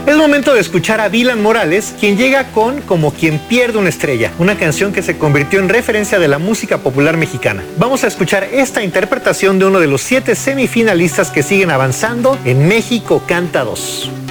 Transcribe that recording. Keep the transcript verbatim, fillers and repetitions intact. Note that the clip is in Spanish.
Es momento de escuchar a Dylan Morales, quien llega con Como quien pierde una estrella, una canción que se convirtió en referencia de la música popular mexicana. Vamos a escuchar esta interpretación de uno de los siete semifinalistas que siguen avanzando en México Canta dos.